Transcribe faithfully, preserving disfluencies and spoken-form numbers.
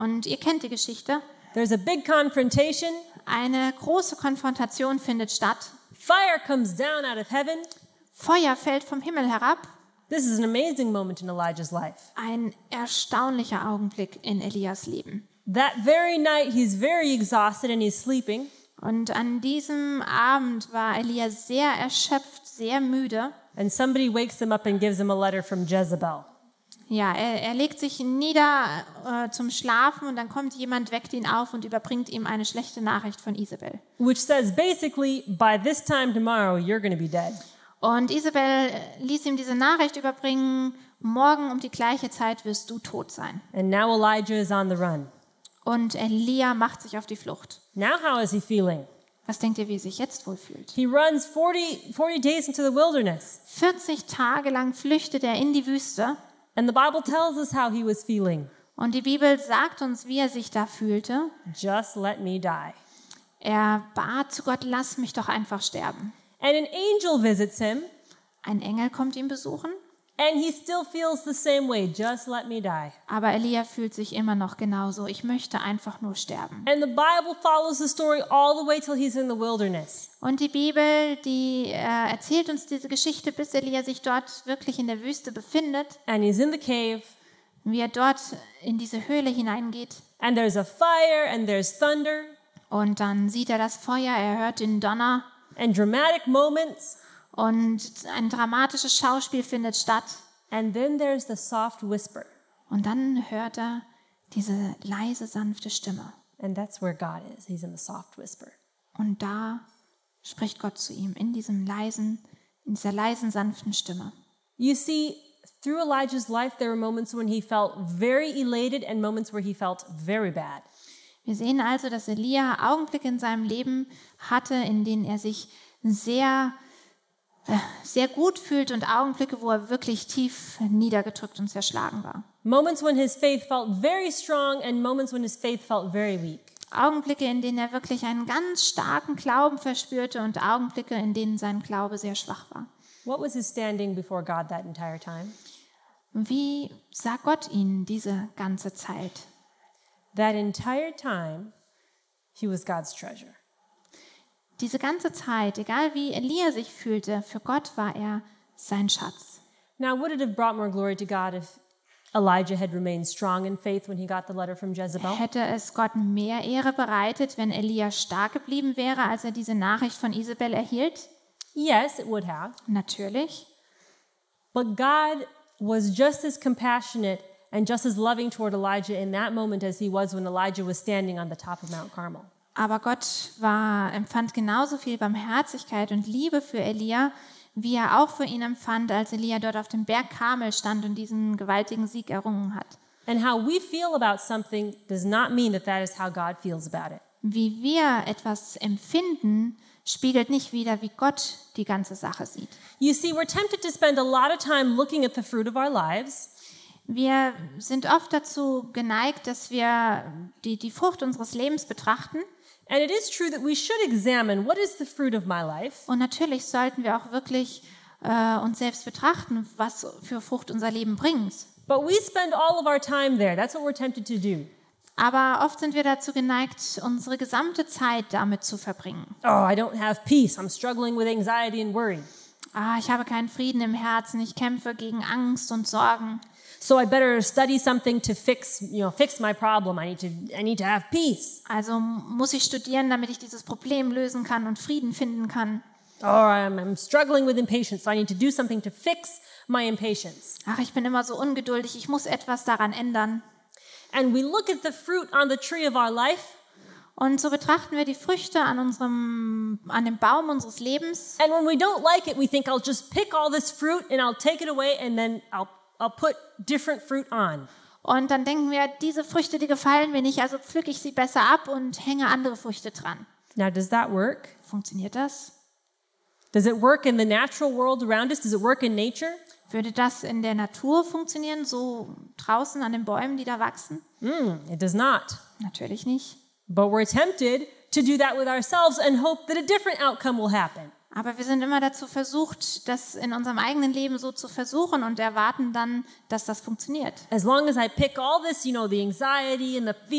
Und ihr kennt die Geschichte. There's a big confrontation. Eine große Konfrontation findet statt. Fire comes down out of heaven. Feuer fällt vom Himmel herab. This is an amazing moment in Elijah's life. Ein erstaunlicher Augenblick in Elias Leben. That very night, he's very exhausted and he's sleeping. Und an diesem Abend war Elia sehr erschöpft, sehr müde. And somebody wakes him up and gives him a letter from Jezebel. Ja, er, er legt sich nieder äh, zum Schlafen und dann kommt jemand, weckt ihn auf und überbringt ihm eine schlechte Nachricht von Isabel. Which says basically, by this time tomorrow, you're going to be dead. Und Isabel ließ ihm diese Nachricht überbringen, morgen um die gleiche Zeit wirst du tot sein. And now Elijah is on the run. Und Elia macht sich auf die Flucht. Now how is he feeling? Was denkt ihr, wie er sich jetzt wohl fühlt? He runs forty, forty days into the wilderness. vierzig Tage lang flüchtet er in die Wüste. And the Bible tells us how he was feeling. Und die Bibel sagt uns, wie er sich da fühlte. Just let me die. Er bat zu Gott, lass mich doch einfach sterben. And an angel visits him. Ein Engel kommt ihn besuchen. And he still feels the same way. Just let me die. Aber Elia fühlt sich immer noch genauso. Ich möchte einfach nur sterben. And the Bible follows the story all the way till he's in the wilderness. Und die Bibel, die äh, erzählt uns diese Geschichte, bis Elia sich dort wirklich in der Wüste befindet. And he's in the cave. Wie er dort in diese Höhle hineingeht. And there's a fire and there's thunder. Und dann sieht er das Feuer, er hört den Donner. And dramatic moments. Und ein dramatisches Schauspiel findet statt. And then there's the soft whisper. Und dann hört er diese leise, sanfte Stimme. And that's where God is. He's in the soft whisper. Und da spricht Gott zu ihm in diesem leisen, in dieser leisen, sanften Stimme. You see, through Elijah's life, there were moments when he felt very elated and moments where he felt very bad. Wir sehen also, dass Elia Augenblicke in seinem Leben hatte, in denen er sich sehr sehr gut fühlt und Augenblicke, wo er wirklich tief niedergedrückt und zerschlagen war. Moments when his faith felt very strong and moments when his faith felt very weak. Augenblicke, in denen er wirklich einen ganz starken Glauben verspürte und Augenblicke, in denen sein Glaube sehr schwach war. What was his standing before God that entire time? Wie sah Gott ihn diese ganze Zeit? That entire time, he was God's treasure. Diese ganze Zeit, egal wie Elia sich fühlte, für Gott war er sein Schatz. Now, would it have brought more glory to God if Elijah had remained strong in faith when he got the letter from Jezebel? Hätte es Gott mehr Ehre bereitet, wenn Elia stark geblieben wäre, als er diese Nachricht von Isabel erhielt? Yes, it would have. Natürlich. But God was just as compassionate and just as loving toward Elijah in that moment as he was when Elijah was standing on the top of Mount Carmel. Aber Gott war, empfand genauso viel Barmherzigkeit und Liebe für Elia, wie er auch für ihn empfand, als Elia dort auf dem Berg Karmel stand und diesen gewaltigen Sieg errungen hat. And how we feel about something does not mean that that is how God feels about it. Wie wir etwas empfinden, spiegelt nicht wider, wie Gott die ganze Sache sieht. You see, we're tempted to spend a lot of time looking at the fruit of our lives. Wir sind oft dazu geneigt, dass wir die, die Frucht unseres Lebens betrachten. And it is true that we should examine what is the fruit of my life. Und natürlich sollten wir auch wirklich äh, uns selbst betrachten, was für Frucht unser Leben bringt. But we spend all of our time there. That's what we're tempted to do. Aber oft sind wir dazu geneigt, unsere gesamte Zeit damit zu verbringen. Oh, I don't have peace. I'm struggling with anxiety and worry. Ah, ich habe keinen Frieden im Herzen. Ich kämpfe gegen Angst und Sorgen. So I better study something to fix, you know, fix my problem. I need to, I need to have peace. Also muss ich studieren, damit ich dieses Problem lösen kann und Frieden finden kann. Or I'm, I'm struggling with impatience. So I need to do something to fix my impatience. Ach, ich bin immer so ungeduldig. Ich muss etwas daran ändern. And we look at the fruit on the tree of our life. Und so betrachten wir die Früchte an unserem, an dem Baum unseres Lebens. And when we don't like it, we think I'll just pick all this fruit and I'll take it away and then I'll I'll put different fruit on. Und dann denken wir, diese Früchte, die gefallen mir nicht, also pflücke ich sie besser ab und hänge andere Früchte dran. Now, does that work? Funktioniert das? Does it work in the natural world around us? Does it work in nature? Würde das in der Natur funktionieren, so draußen an den Bäumen, die da wachsen? Mm, it does not. Natürlich nicht. But we're tempted to do that with ourselves and hope that a different outcome will happen. Aber wir sind immer dazu versucht, das in unserem eigenen Leben so zu versuchen und erwarten dann, dass das funktioniert. As long as I pick all this, you know, the anxiety and the